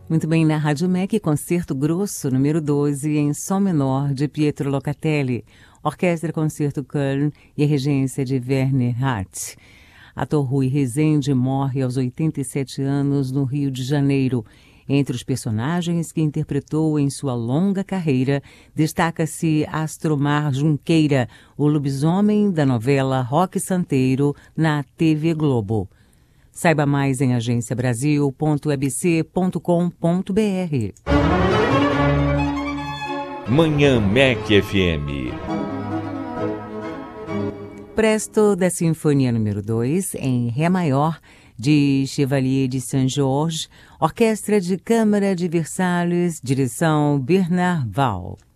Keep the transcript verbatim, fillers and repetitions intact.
Muito bem, na Rádio M E C, Concerto Grosso, número doze, em Sol menor, de Pietro Locatelli, Orquestra Concerto Köln e a regência de Werner Hart. Ator Rui Rezende morre aos oitenta e sete anos no Rio de Janeiro. Entre os personagens que interpretou em sua longa carreira, destaca-se Astromar Junqueira, o lobisomem da novela Roque Santeiro, na T V Globo. Saiba mais em agência brasil ponto e b c ponto com ponto b r. Manhã M E C F M. Presto da Sinfonia número dois, em Ré maior, de Chevalier de Saint-Georges, Orquestra de Câmara de Versalhes, direção Bernard Val.